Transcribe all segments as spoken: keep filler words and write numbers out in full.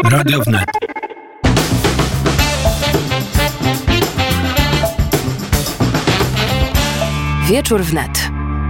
Radio Wnet. Wieczór Wnet.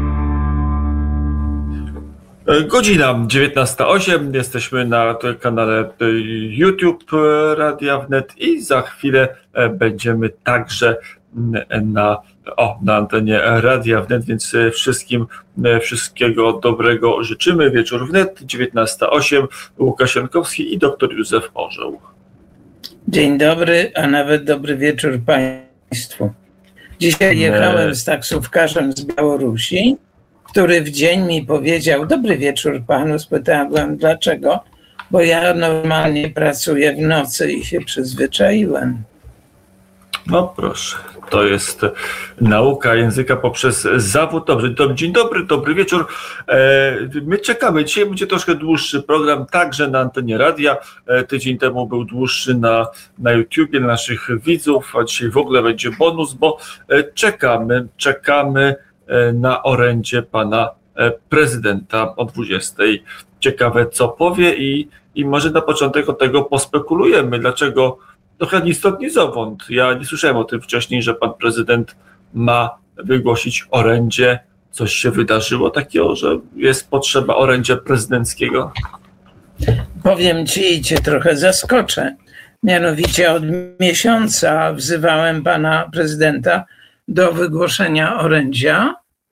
Godzina dziewiętnasta osiem. Jesteśmy na kanale YouTube Radia Wnet i za chwilę będziemy także na, o, na antenie Radia Wnet, więc wszystkim wszystkiego dobrego życzymy. Wieczór Wnet, dziewiętnasta osiem. Łukasz Jankowski i doktor Józef Orzeł. Dzień dobry, a nawet dobry wieczór Państwu. Dzisiaj jechałem z taksówkarzem z Białorusi, który w dzień mi powiedział: dobry wieczór panu. Spytałem dlaczego, bo ja normalnie pracuję w nocy i się przyzwyczaiłem. No proszę, to jest nauka języka poprzez zawód. Dobrze, to dzień dobry, dobry wieczór. My czekamy. Dzisiaj będzie troszkę dłuższy program, także na antenie radia. Tydzień temu był dłuższy na, na YouTubie, na naszych widzów, a dzisiaj w ogóle będzie bonus, bo czekamy, czekamy na orędzie pana prezydenta o dwudziestej. Ciekawe, co powie i, i może na początek od tego pospekulujemy, dlaczego trochę ni stąd, ni zowąd. Ja nie słyszałem o tym wcześniej, że pan prezydent ma wygłosić orędzie. Coś się wydarzyło takiego, że jest potrzeba orędzia prezydenckiego? Powiem ci i cię trochę zaskoczę. Mianowicie od miesiąca wzywałem pana prezydenta do wygłoszenia orędzia.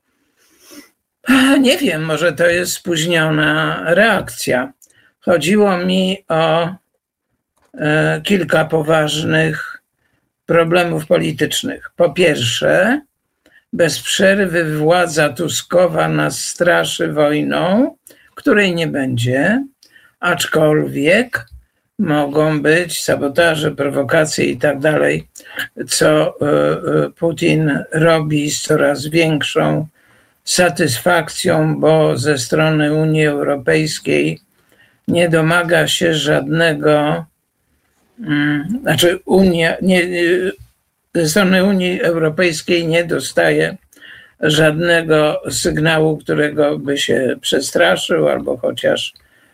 Nie wiem, może to jest spóźniona reakcja. Chodziło mi o e, kilka poważnych problemów politycznych. Po pierwsze, bez przerwy władza Tuskowa nas straszy wojną, której nie będzie, aczkolwiek mogą być sabotaże, prowokacje i tak dalej, co Putin robi z coraz większą satysfakcją, bo ze strony Unii Europejskiej nie domaga się żadnego, znaczy Unia, nie, ze strony Unii Europejskiej nie dostaje żadnego sygnału, którego by się przestraszył albo chociaż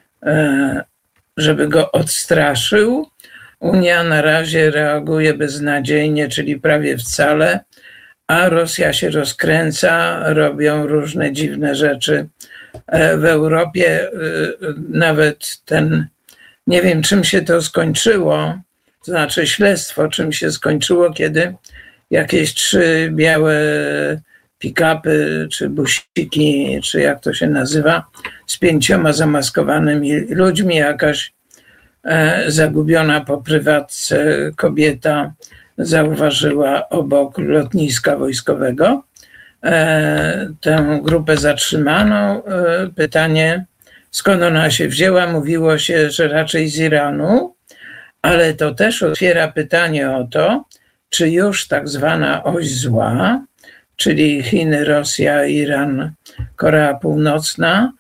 żeby go odstraszył. Unia na razie reaguje beznadziejnie, czyli prawie wcale, a Rosja się rozkręca, robią różne dziwne rzeczy w Europie. Nawet ten, nie wiem czym się to skończyło, to znaczy śledztwo czym się skończyło, kiedy jakieś trzy białe pick-upy, czy busiki, czy jak to się nazywa, z pięcioma zamaskowanymi ludźmi, jakaś e, zagubiona po prywatce kobieta zauważyła obok lotniska wojskowego e, tę grupę zatrzymaną. E, pytanie, skąd ona się wzięła? Mówiło się, że raczej z Iranu, ale to też otwiera pytanie o to, czy już tak zwana oś zła, czyli Chiny, Rosja, Iran, Korea Północna,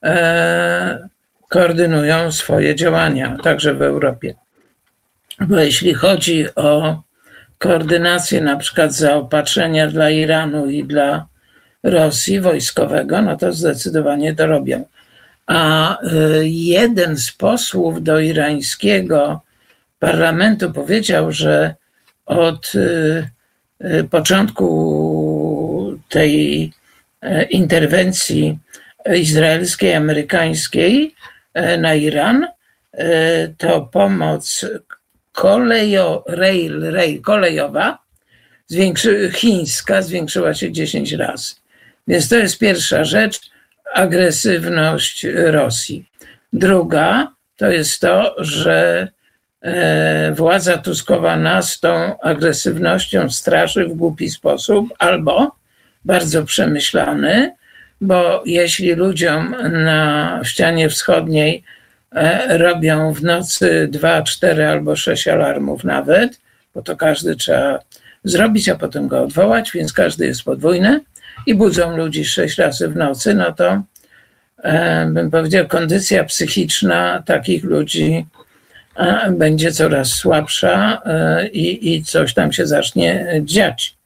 e, koordynują swoje działania, także w Europie. Bo jeśli chodzi o koordynację na przykład zaopatrzenia dla Iranu i dla Rosji wojskowego, no to zdecydowanie to robią. A e, jeden z posłów do irańskiego parlamentu powiedział, że od e, początku tej interwencji izraelskiej, amerykańskiej na Iran, to pomoc kolejo, rail, rail, kolejowa zwiększy, chińska zwiększyła się dziesięć razy. Więc to jest pierwsza rzecz, agresywność Rosji. Druga to jest to, że władza Tuskowa nas tą agresywnością straszy w głupi sposób albo bardzo przemyślany, bo jeśli ludziom na ścianie wschodniej robią w nocy dwa, cztery albo sześć alarmów nawet, bo to każdy trzeba zrobić, a potem go odwołać, więc każdy jest podwójny i budzą ludzi sześć razy w nocy, no to bym powiedział, kondycja psychiczna takich ludzi będzie coraz słabsza i, i coś tam się zacznie dziać.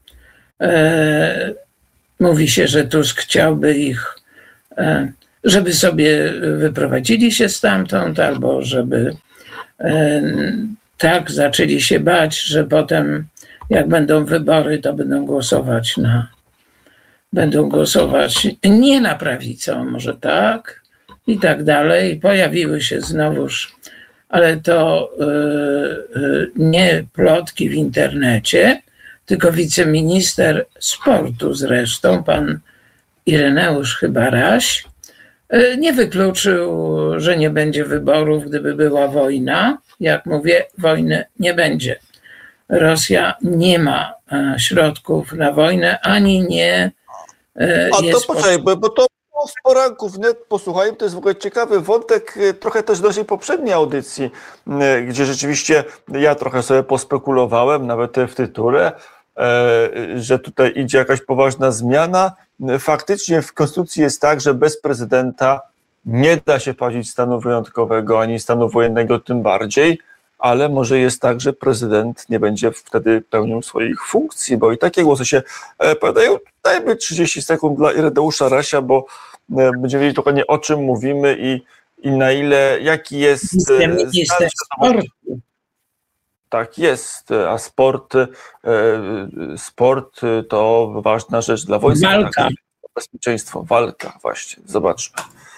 Mówi się, że Tusk chciałby ich żeby sobie wyprowadzili się stamtąd, albo żeby tak zaczęli się bać, że potem jak będą wybory, to będą głosować na będą głosować nie na prawicę, może tak i tak dalej. Pojawiły się znowuż, ale to yy, nie plotki w internecie, tylko wiceminister sportu zresztą, pan Ireneusz chyba Raś, yy, nie wykluczył, że nie będzie wyborów, gdyby była wojna. Jak mówię, wojny nie będzie. Rosja nie ma środków na wojnę, ani nie A to poczekaj, bo, bo to w poranku wnet posłuchajmy, to jest w ogóle ciekawy wątek, trochę też do naszej poprzedniej audycji, gdzie rzeczywiście ja trochę sobie pospekulowałem, nawet w tytule, że tutaj idzie jakaś poważna zmiana. Faktycznie w konstytucji jest tak, że bez prezydenta nie da się wprowadzić stanu wyjątkowego, ani stanu wojennego tym bardziej, ale może jest tak, że prezydent nie będzie wtedy pełnił swoich funkcji, bo i takie głosy się pojawiają. Dajmy trzydzieści sekund dla Ireneusza Rasia, bo będziemy wiedzieć dokładnie, o czym mówimy i, i na ile, jaki jest... Minister sportu. Tak jest, a sport, sport to ważna rzecz dla wojska. Walka. Tak? Bezpieczeństwo, walka, właśnie, zobaczmy.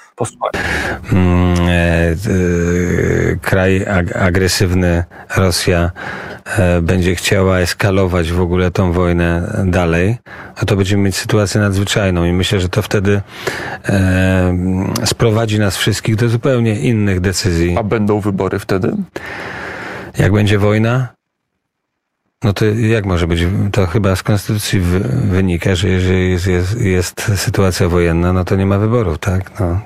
Kraj agresywny, Rosja, będzie chciała eskalować w ogóle tą wojnę dalej, a to będziemy mieć sytuację nadzwyczajną i myślę, że to wtedy sprowadzi nas wszystkich do zupełnie innych decyzji. A będą wybory wtedy? Jak będzie wojna? No to jak może być? To chyba z konstytucji wynika, że jeżeli jest, jest, jest sytuacja wojenna, no to nie ma wyborów, tak? No.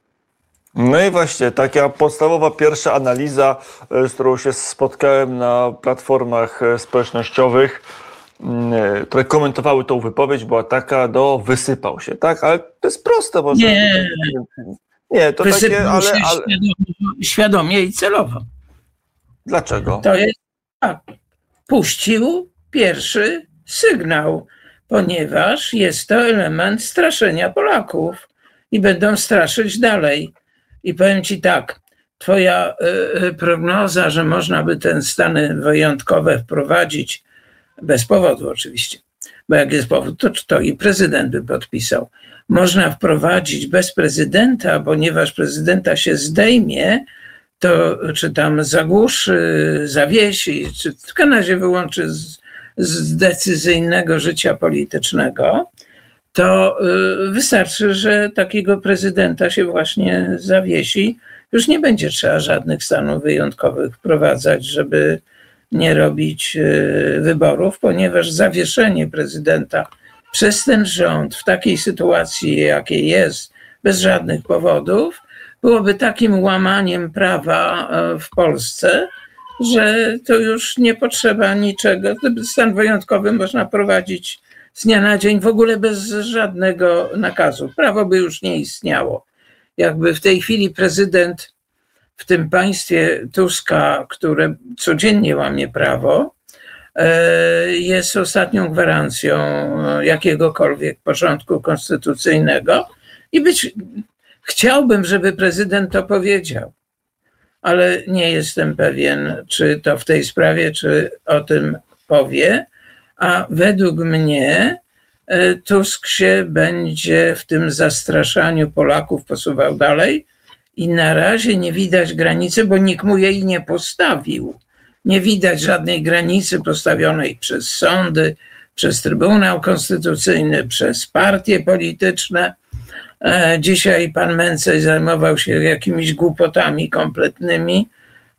No i właśnie, taka podstawowa pierwsza analiza, z którą się spotkałem na platformach społecznościowych, które komentowały tą wypowiedź, była taka, no wysypał się, tak? Ale to jest proste. Może... Nie, nie, to wysypał takie, ale... się ale... Świadomie, świadomie i celowo. Dlaczego? To jest tak. Puścił pierwszy sygnał, ponieważ jest to element straszenia Polaków i będą straszyć dalej. I powiem ci tak, twoja y, prognoza, że można by te stany wyjątkowe wprowadzić, bez powodu oczywiście, bo jak jest powód, to, to i prezydent by podpisał. Można wprowadzić bez prezydenta, ponieważ prezydenta się zdejmie, to czy tam zagłuszy, zawiesi, czy w każdym razie wyłączy z, z decyzyjnego życia politycznego, to wystarczy, że takiego prezydenta się właśnie zawiesi. Już nie będzie trzeba żadnych stanów wyjątkowych wprowadzać, żeby nie robić wyborów, ponieważ zawieszenie prezydenta przez ten rząd w takiej sytuacji, jakiej jest, bez żadnych powodów, byłoby takim łamaniem prawa w Polsce, że to już nie potrzeba niczego. Stan wyjątkowy można prowadzić z dnia na dzień w ogóle bez żadnego nakazu. Prawo by już nie istniało. Jakby w tej chwili prezydent w tym państwie Tuska, które codziennie łamie prawo, jest ostatnią gwarancją jakiegokolwiek porządku konstytucyjnego i być... Chciałbym, żeby prezydent to powiedział, ale nie jestem pewien, czy to w tej sprawie, czy o tym powie, a według mnie Tusk się będzie w tym zastraszaniu Polaków posuwał dalej i na razie nie widać granicy, bo nikt mu jej nie postawił. Nie widać żadnej granicy postawionej przez sądy, przez Trybunał Konstytucyjny, przez partie polityczne. Dzisiaj pan Mencen zajmował się jakimiś głupotami kompletnymi.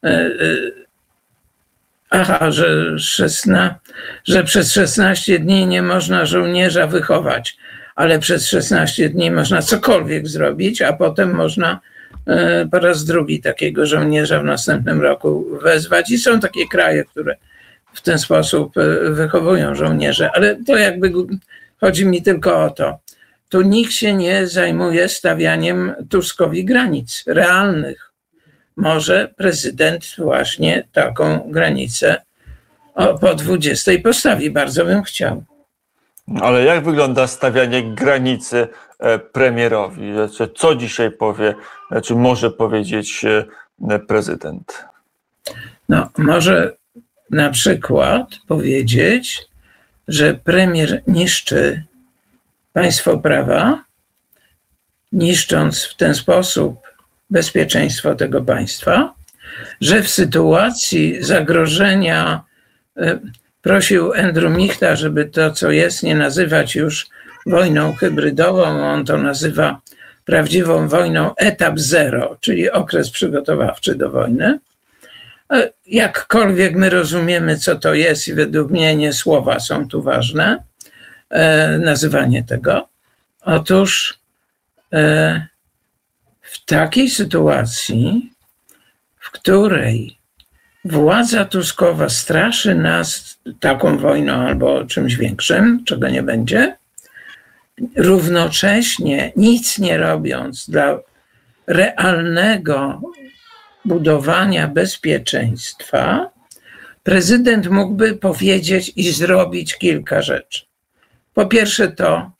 Aha, że, szesna, że przez szesnaście dni nie można żołnierza wychować, ale przez szesnaście dni można cokolwiek zrobić, a potem można po raz drugi takiego żołnierza w następnym roku wezwać. I są takie kraje, które w ten sposób wychowują żołnierzy, ale to jakby chodzi mi tylko o to. Tu nikt się nie zajmuje stawianiem Tuskowi granic realnych. Może prezydent właśnie taką granicę po dwudziestej postawi. Bardzo bym chciał. Ale jak wygląda stawianie granicy premierowi? Co dzisiaj powie, czy może powiedzieć prezydent? No, może na przykład powiedzieć, że premier niszczy państwo prawa, niszcząc w ten sposób bezpieczeństwo tego państwa, że w sytuacji zagrożenia prosił Andrew Michta, żeby to, co jest, nie nazywać już wojną hybrydową, on to nazywa prawdziwą wojną etap zero, czyli okres przygotowawczy do wojny. Jakkolwiek my rozumiemy, co to jest i według mnie nie słowa są tu ważne, e, nazywanie tego. Otóż e, w takiej sytuacji, w której władza Tuskowa straszy nas taką wojną albo czymś większym, czego nie będzie, równocześnie nic nie robiąc dla realnego budowania bezpieczeństwa, prezydent mógłby powiedzieć i zrobić kilka rzeczy. Po pierwsze to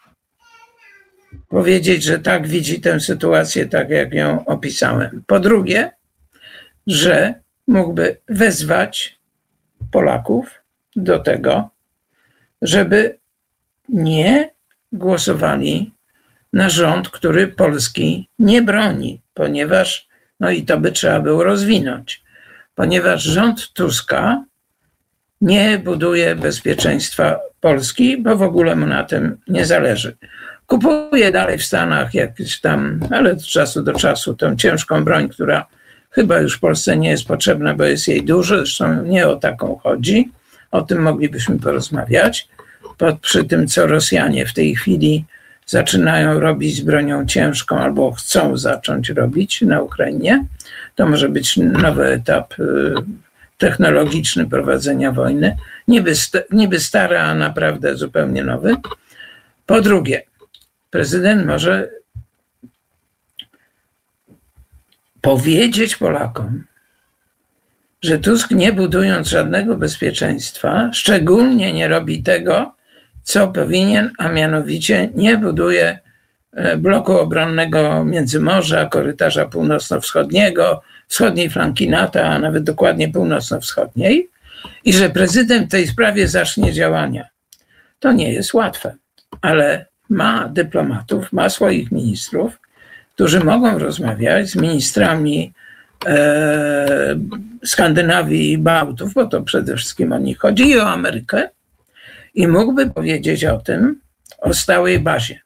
powiedzieć, że tak widzi tę sytuację, tak jak ją opisałem. Po drugie, że mógłby wezwać Polaków do tego, żeby nie głosowali na rząd, który Polski nie broni, ponieważ, no i to by trzeba było rozwinąć, ponieważ rząd Tuska nie buduje bezpieczeństwa Polski, bo w ogóle mu na tym nie zależy. Kupuje dalej w Stanach jakieś tam, ale od czasu do czasu, tę ciężką broń, która chyba już w Polsce nie jest potrzebna, bo jest jej dużo, zresztą nie o taką chodzi. O tym moglibyśmy porozmawiać. Pod, przy tym, co Rosjanie w tej chwili zaczynają robić z bronią ciężką albo chcą zacząć robić na Ukrainie, to może być nowy etap technologiczny prowadzenia wojny. Niby, niby stary, a naprawdę zupełnie nowy. Po drugie, prezydent może powiedzieć Polakom, że Tusk, nie budując żadnego bezpieczeństwa, szczególnie nie robi tego, co powinien, a mianowicie nie buduje bloku obronnego Międzymorza, korytarza północno-wschodniego, wschodniej flanki NATO, a nawet dokładnie północno-wschodniej, i że prezydent w tej sprawie zacznie działania. To nie jest łatwe, ale ma dyplomatów, ma swoich ministrów, którzy mogą rozmawiać z ministrami e, Skandynawii i Bałtów, bo to przede wszystkim o nich chodzi, i o Amerykę, i mógłby powiedzieć o tym, o stałej bazie.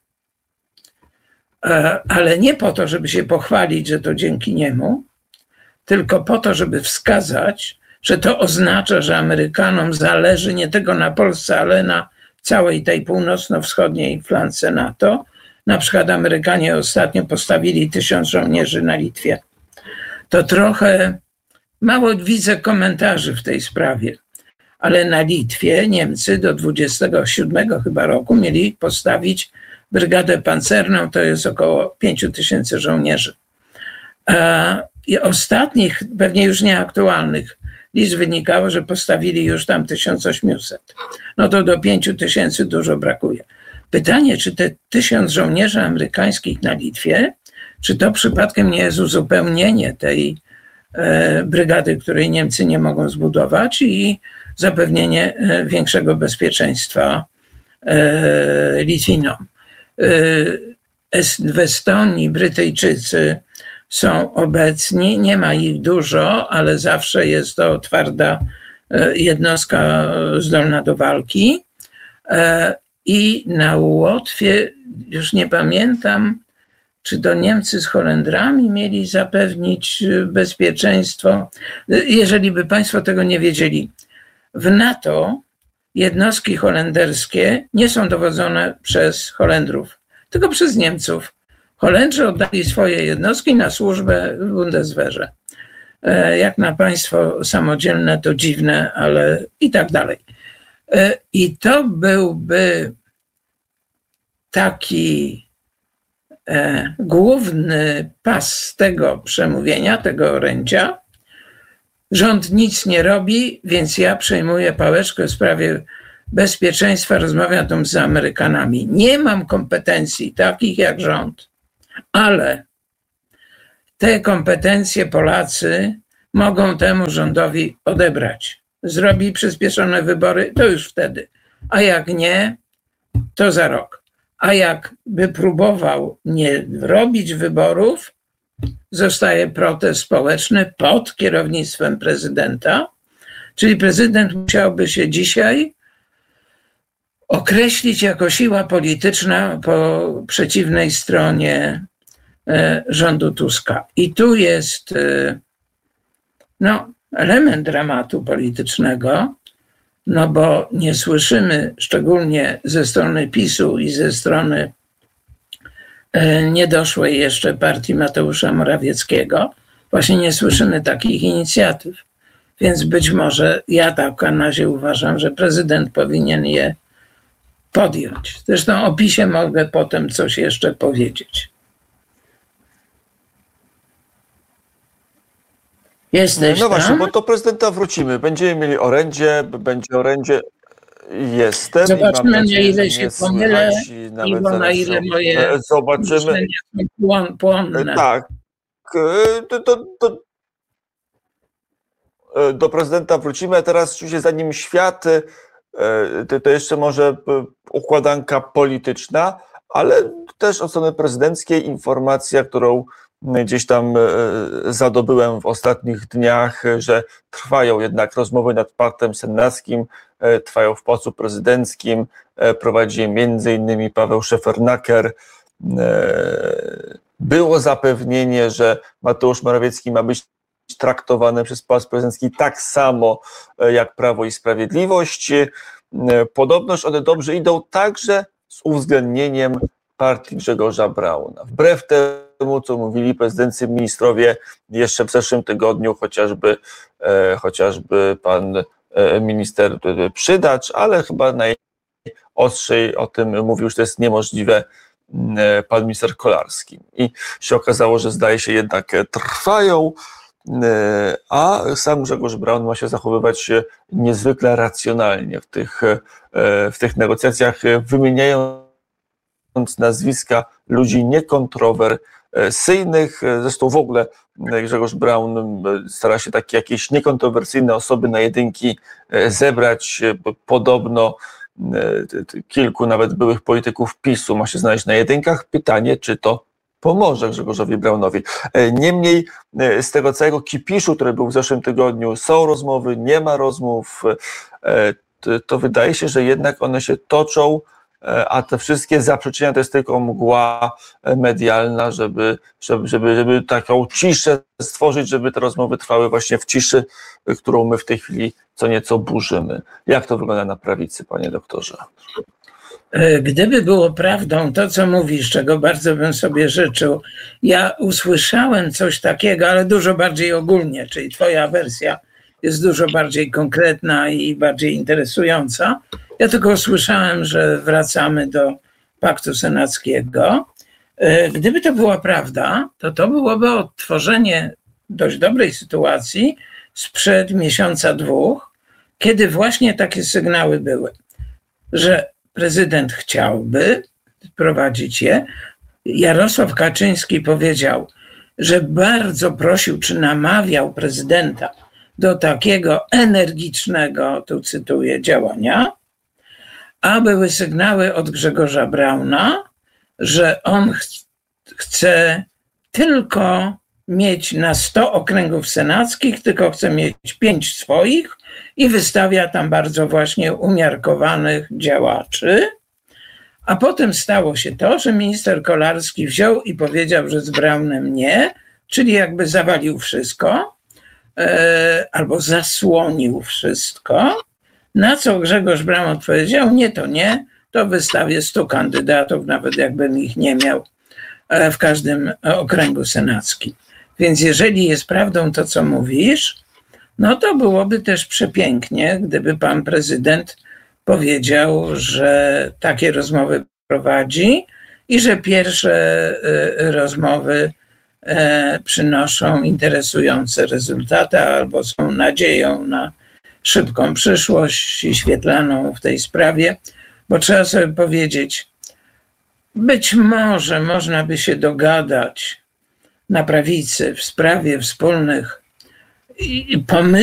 E, ale nie po to, żeby się pochwalić, że to dzięki niemu, tylko po to, żeby wskazać, że to oznacza, że Amerykanom zależy nie tylko na Polsce, ale na całej tej północno-wschodniej flance NATO. Na przykład Amerykanie ostatnio postawili tysiąc żołnierzy na Litwie. To trochę mało widzę komentarzy w tej sprawie, ale na Litwie Niemcy do dwudziestego siódmego chyba roku mieli postawić brygadę pancerną, to jest około pięć tysięcy żołnierzy. I ostatnich, pewnie już nieaktualnych liczb wynikało, że postawili już tam tysiąc osiemset. No to do pięć tysięcy dużo brakuje. Pytanie, czy te tysiąc żołnierzy amerykańskich na Litwie, czy to przypadkiem nie jest uzupełnienie tej e, brygady, której Niemcy nie mogą zbudować, i zapewnienie e, większego bezpieczeństwa e, Litwinom. E, w Estonii Brytyjczycy są obecni, nie ma ich dużo, ale zawsze jest to twarda e, jednostka zdolna do walki. E, I na Łotwie, już nie pamiętam, czy to Niemcy z Holendrami mieli zapewnić bezpieczeństwo. Jeżeli by Państwo tego nie wiedzieli, w NATO jednostki holenderskie nie są dowodzone przez Holendrów, tylko przez Niemców. Holendrzy oddali swoje jednostki na służbę w Bundeswehrze. Jak na państwo samodzielne, to dziwne, ale i tak dalej. I to byłby taki e, główny pas tego przemówienia, tego orędzia. Rząd nic nie robi, więc ja przejmuję pałeczkę w sprawie bezpieczeństwa, rozmawiam tam z Amerykanami. Nie mam kompetencji takich jak rząd, ale te kompetencje Polacy mogą temu rządowi odebrać. Zrobi przyspieszone wybory, to już wtedy. A jak nie, to za rok. A jak by próbował nie robić wyborów, zostaje protest społeczny pod kierownictwem prezydenta, czyli prezydent musiałby się dzisiaj określić jako siła polityczna po przeciwnej stronie rządu Tuska. I tu jest no, element dramatu politycznego, no bo nie słyszymy, szczególnie ze strony PiSu i ze strony niedoszłej jeszcze partii Mateusza Morawieckiego, właśnie nie słyszymy takich inicjatyw. Więc być może, ja tak na razie uważam, że prezydent powinien je podjąć. Zresztą o PiSie mogę potem coś jeszcze powiedzieć. Jesteś No właśnie, tam? bo do prezydenta wrócimy. Będziemy mieli orędzie, będzie orędzie. Jestem. Zobaczymy, i mam nadzieję, na ile że się nie pomylę słychać i nawet i na zaraz ile zob- moje zobaczymy. myślenia są płon- płonne. Tak. Do, do, do, do prezydenta wrócimy, a teraz oczywiście zanim świat, to, to jeszcze może układanka polityczna, ale też od strony prezydenckiej informacja, którą gdzieś tam zadobyłem w ostatnich dniach, że trwają jednak rozmowy nad paktem senackim, trwają w Pałacu Prezydenckim, prowadzi je między innymi Paweł Szefernaker. Było zapewnienie, że Mateusz Morawiecki ma być traktowany przez Pałac Prezydencki tak samo jak Prawo i Sprawiedliwość. Podobność one dobrze idą także z uwzględnieniem partii Grzegorza Brauna. Wbrew temu, co mówili prezydency ministrowie jeszcze w zeszłym tygodniu, chociażby, e, chociażby pan e, minister Przydacz, ale chyba najostrzej o tym mówił, że to jest niemożliwe e, pan minister Kolarski. I się okazało, że zdaje się jednak trwają, e, a sam Grzegorz Braun ma się zachowywać niezwykle racjonalnie w tych, e, w tych negocjacjach, wymieniając nazwiska ludzi niekontrowersyjnych. Zresztą w ogóle Grzegorz Braun stara się takie jakieś niekontrowersyjne osoby na jedynki zebrać. Podobno kilku nawet byłych polityków PiSu ma się znaleźć na jedynkach. Pytanie, czy to pomoże Grzegorzowi Braunowi. Niemniej z tego całego kipiszu, który był w zeszłym tygodniu, są rozmowy, nie ma rozmów, to wydaje się, że jednak one się toczą, a te wszystkie zaprzeczenia to jest tylko mgła medialna, żeby, żeby, żeby, żeby taką ciszę stworzyć, żeby te rozmowy trwały właśnie w ciszy, którą my w tej chwili co nieco burzymy. Jak to wygląda na prawicy, panie doktorze? Gdyby było prawdą to, co mówisz, czego bardzo bym sobie życzył, ja usłyszałem coś takiego, ale dużo bardziej ogólnie, czyli twoja wersja jest dużo bardziej konkretna i bardziej interesująca. Ja tylko usłyszałem, że wracamy do paktu senackiego. Gdyby to była prawda, to to byłoby odtworzenie dość dobrej sytuacji sprzed miesiąca, dwóch, kiedy właśnie takie sygnały były, że prezydent chciałby prowadzić je. Jarosław Kaczyński powiedział, że bardzo prosił, czy namawiał prezydenta do takiego energicznego, tu cytuję, działania, a były sygnały od Grzegorza Brauna, że on ch- chce tylko mieć na sto okręgów senackich, tylko chce mieć pięć swoich i wystawia tam bardzo właśnie umiarkowanych działaczy. A potem stało się to, że minister Kolarski wziął i powiedział, że z Braunem nie, czyli jakby zawalił wszystko, e, albo zasłonił wszystko, na co Grzegorz Braun odpowiedział, nie, to nie, to wystawię stu kandydatów, nawet jakbym ich nie miał e, w każdym okręgu senackim. Więc jeżeli jest prawdą to, co mówisz, no to byłoby też przepięknie, gdyby pan prezydent powiedział, że takie rozmowy prowadzi i że pierwsze rozmowy przynoszą interesujące rezultaty albo są nadzieją na szybką przyszłość i świetlaną w tej sprawie, bo trzeba sobie powiedzieć, być może można by się dogadać na prawicy w sprawie wspólnych i pomysły